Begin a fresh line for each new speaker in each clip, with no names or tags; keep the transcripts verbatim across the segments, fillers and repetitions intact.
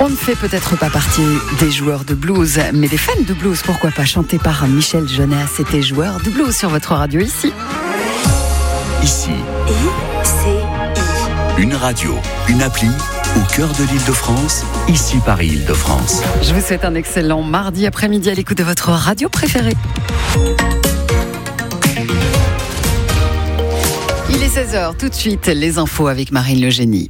On ne fait peut-être pas partie des joueurs de blues, mais des fans de blues, pourquoi pas, chanté par Michel Jonas. C'était Joueurs de blues sur votre radio ici.
Ici.
I C I.
Une radio, une appli au cœur de l'Île-de-France, ici Paris Île-de-France.
Je vous souhaite un excellent mardi après-midi à l'écoute de votre radio préférée. Il est seize heures, tout de suite, les infos avec Marine Le Génie.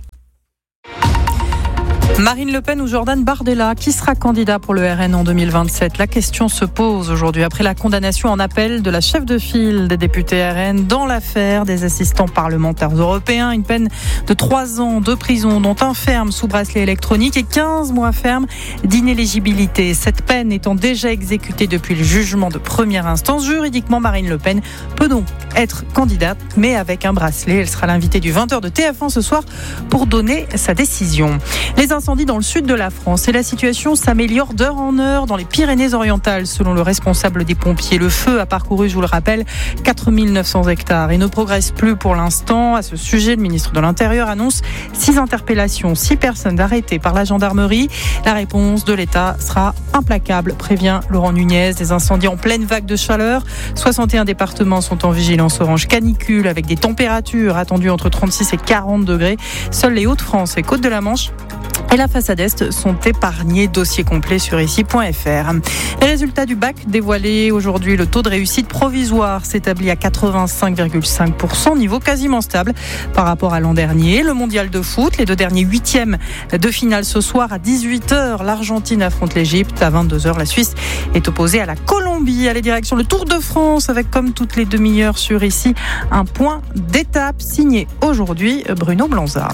Marine Le Pen ou Jordan Bardella, qui sera candidat pour le R N en deux mille vingt-sept? La question se pose aujourd'hui après la condamnation en appel de la chef de file des députés R N dans l'affaire des assistants parlementaires européens. Une peine de trois ans de prison, dont un ferme sous bracelet électronique et quinze mois ferme d'inéligibilité. Cette peine étant déjà exécutée depuis le jugement de première instance, juridiquement, Marine Le Pen peut donc être candidate, mais avec un bracelet. Elle sera l'invitée du vingt heures de T F un ce soir pour donner sa décision. Les incendie dans le sud de la France et la situation s'améliore d'heure en heure dans les Pyrénées-Orientales selon le responsable des pompiers. Le feu a parcouru, je vous le rappelle, quatre mille neuf cents hectares et ne progresse plus pour l'instant. À ce sujet, le ministre de l'Intérieur annonce six interpellations, six personnes arrêtées par la gendarmerie. La réponse de l'État sera implacable, prévient Laurent Nunez. Des incendies en pleine vague de chaleur. soixante et un départements sont en vigilance orange canicule avec des températures attendues entre trente-six et quarante degrés. Seules les Hauts-de-France et Côtes de la Manche et la façade Est sont épargnés. Dossier complet sur ici point f r. Les résultats du bac dévoilés aujourd'hui. Le taux de réussite provisoire s'établit à quatre-vingt-cinq virgule cinq pour cent, niveau quasiment stable par rapport à l'an dernier. Le mondial de foot, les deux derniers huitièmes de finale ce soir à dix-huit heures. L'Argentine affronte l'Égypte. À vingt-deux heures, la Suisse est opposée à la Colombie. Allez, direction le Tour de France avec, comme toutes les demi-heures sur ici, un point d'étape signé aujourd'hui Bruno Blanza.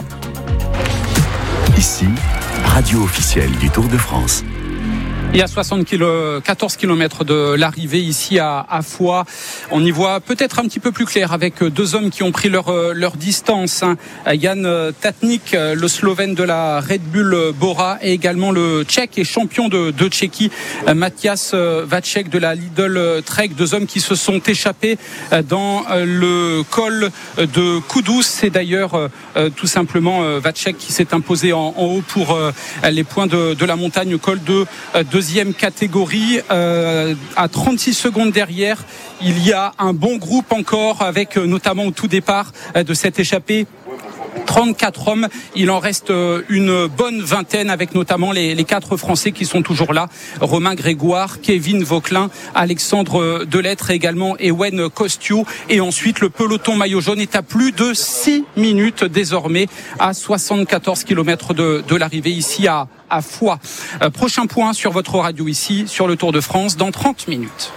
Ici, radio officielle du Tour de France.
Il y a soixante-quatorze kilomètres de l'arrivée ici à, à Foix. On y voit peut-être un petit peu plus clair avec deux hommes qui ont pris leur, leur distance. Hein. Jan Tatnik, le Slovène de la Red Bull Bora, et également le Tchèque et champion de, de Tchéquie, Matías Vacek de la Lidl Trek. Deux hommes qui se sont échappés dans le col de Kudus. C'est d'ailleurs tout simplement Vacek qui s'est imposé en, en haut pour les points de, de la montagne, col de, de deuxième catégorie, euh, à trente-six secondes derrière, il y a un bon groupe encore avec euh, notamment au tout départ euh, de cette échappée trente-quatre hommes. Il en reste une bonne vingtaine avec notamment les, les quatre Français qui sont toujours là. Romain Grégoire, Kevin Vauquelin, Alexandre Delettre également, Ewen Kostiou. Et ensuite, le peloton maillot jaune est à plus de six minutes désormais à soixante-quatorze kilomètres de, de l'arrivée ici à, à Foix. Euh, prochain point sur votre radio ici, sur le Tour de France, dans trente minutes.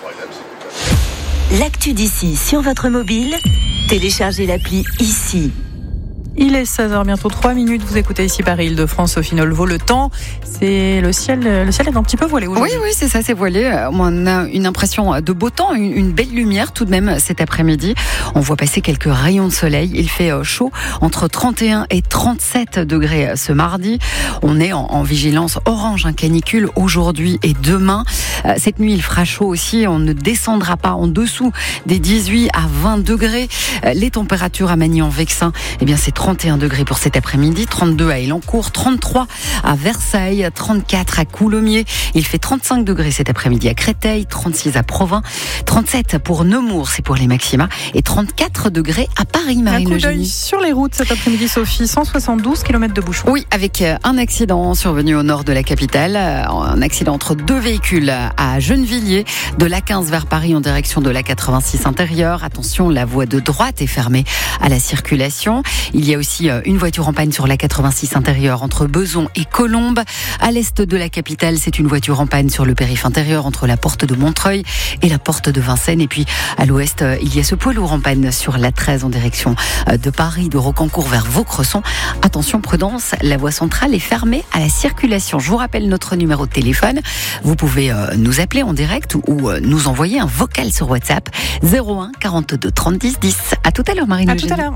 L'actu d'ici sur votre mobile, téléchargez l'appli Ici.
Il est seize heures, bientôt trois minutes. Vous écoutez ici Paris Île-de-France, Sophie Nolvaud. Le temps, c'est le ciel, le ciel est un petit peu voilé aujourd'hui.
Oui, oui, c'est ça, c'est voilé. On a une impression de beau temps, une, une belle lumière tout de même cet après-midi. On voit passer quelques rayons de soleil. Il fait chaud, entre trente et un et trente-sept degrés ce mardi. On est en, en vigilance orange, un canicule aujourd'hui et demain. Cette nuit, il fera chaud aussi. On ne descendra pas en dessous des dix-huit à vingt degrés. Les températures à Magny-en-Vexin, eh bien, c'est trente et un degrés pour cet après-midi, trente-deux à Elancourt, trente-trois à Versailles, trente-quatre à Coulommiers. Il fait trente-cinq degrés cet après-midi à Créteil, trente-six à Provins, trente-sept pour Nemours, c'est pour les maxima, et trente-quatre degrés à Paris, Marine Le Génie.
Un coup d'œil sur les routes cet après-midi, Sophie, cent soixante-douze kilomètres de bouchons.
Oui, avec un accident survenu au nord de la capitale, un accident entre deux véhicules à Gennevilliers, de l'A quinze vers Paris en direction de l'A quatre-vingt-six intérieur. Attention, la voie de droite est fermée à la circulation. Il y a aussi une voiture en panne sur l'A quatre-vingt-six intérieur entre Beson et Colombes. À l'est de la capitale, c'est une voiture en panne sur le périph' intérieur entre la porte de Montreuil et la porte de Vincennes. Et puis à l'ouest, il y a ce poids lourd en panne sur l'A treize en direction de Paris, de Rocancourt vers Vaucresson. Attention, prudence, la voie centrale est fermée à la circulation. Je vous rappelle notre numéro de téléphone. Vous pouvez nous appeler en direct ou nous envoyer un vocal sur WhatsApp zéro un quarante-deux trente dix dix. À tout à l'heure, Marine.
À tout à l'heure.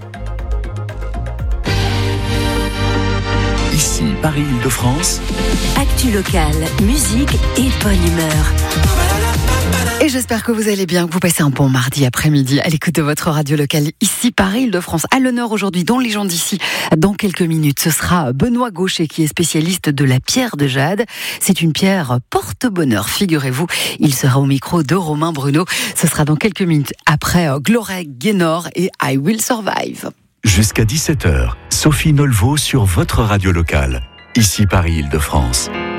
Ici, Paris Île-de-France.
Actu locale, musique et bonne humeur.
Et j'espère que vous allez bien, que vous passez un bon mardi après-midi à l'écoute de votre radio locale ici Paris, Île-de-France. À l'honneur aujourd'hui dans Les gens d'ici, dans quelques minutes, ce sera Benoît Gaucher qui est spécialiste de la pierre de jade. C'est une pierre porte-bonheur, figurez-vous. Il sera au micro de Romain Bruno. Ce sera dans quelques minutes après Gloria Gaynor et I Will Survive.
Jusqu'à dix-sept heures, Sophie Nolvo sur votre radio locale, ici Paris, Île-de-France.